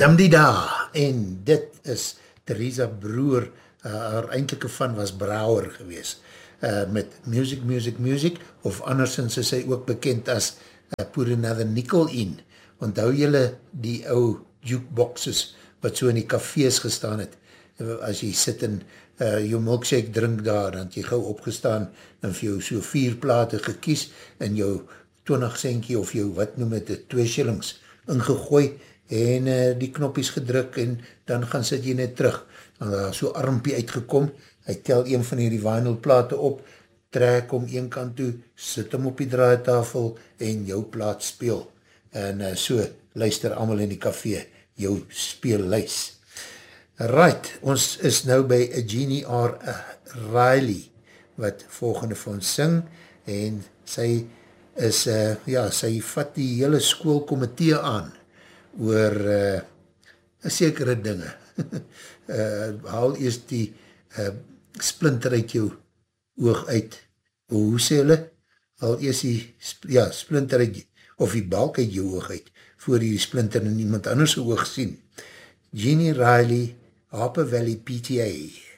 Damdida, en dit is Theresa Broer, haar eindelike van was Brouwer gewees, met Music, Music, Music, of andersins is sy ook bekend as Put Another Nickel In. Onthou jylle die ou jukeboxes, wat so in die cafés gestaan het, as jy sit en jou milkshake drink daar, dan het jy gauw opgestaan, en vir jou so 4 plate gekies, en jou 20 centie, of jou, wat noem het, 2 shillings ingegooi, en die knoppies gedruk, en dan gaan sit jy net terug. Dan daar so armpie uitgekom, hy tel een van hierdie vinylplate op, trek om een kant toe, sit hom op die draaitafel, en jou plaat speel. En so luister allemaal in die café, jou speellys. Right, ons is nou by Jeannie R. Riley, wat volgende van ons sing, en sy is, sy vat die hele skoolkomitee aan, oor sekere dinge. Haal eers die splinter uit jou oog uit. Hoe sê hulle? Haal eers die splinter uit, of die balk uit jou oog uit, voor jy die splinter in iemand anders oog sien. Jeannie Riley, Harper Valley PTA.